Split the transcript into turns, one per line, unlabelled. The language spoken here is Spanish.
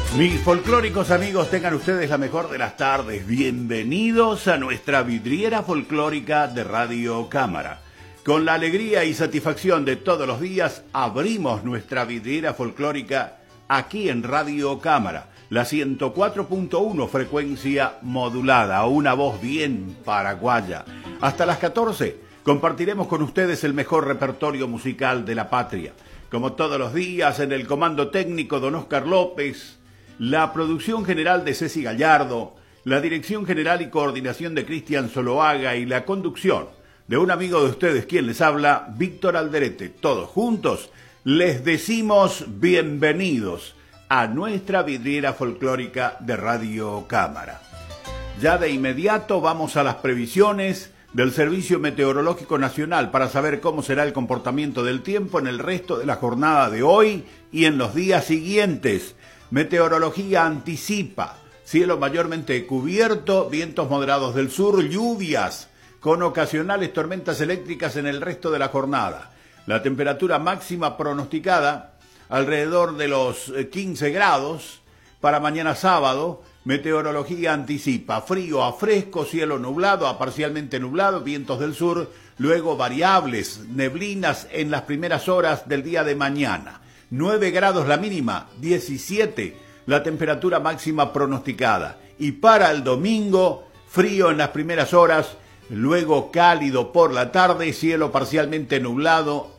Mis folclóricos amigos, tengan ustedes la mejor de las tardes. Bienvenidos a nuestra vidriera folclórica de Radio Cámara. Con la alegría y satisfacción de todos los días, abrimos nuestra vidriera folclórica aquí en Radio Cámara, la 104.1 frecuencia modulada, una voz bien paraguaya. Hasta las 14 compartiremos con ustedes el mejor repertorio musical de la patria. Como todos los días, en el comando técnico don Oscar López, la producción general de Ceci Gallardo, la dirección general y coordinación de Cristian Zoloaga y la conducción de un amigo de ustedes, quien les habla, Víctor Alderete. Todos juntos les decimos bienvenidos a nuestra vidriera folclórica de Radio Cámara. Ya de inmediato vamos a las previsiones del Servicio Meteorológico Nacional para saber cómo será el comportamiento del tiempo en el resto de la jornada de hoy y en los días siguientes. Meteorología anticipa cielo mayormente cubierto, vientos moderados del sur, lluvias con ocasionales tormentas eléctricas en el resto de la jornada. La temperatura máxima pronosticada alrededor de los 15 grados para mañana sábado. Meteorología anticipa frío a fresco, cielo nublado a parcialmente nublado, vientos del sur, luego variables, neblinas en las primeras horas del día de mañana. 9 grados la mínima, 17 la temperatura máxima pronosticada. Y para el domingo, frío en las primeras horas, luego cálido por la tarde, cielo parcialmente nublado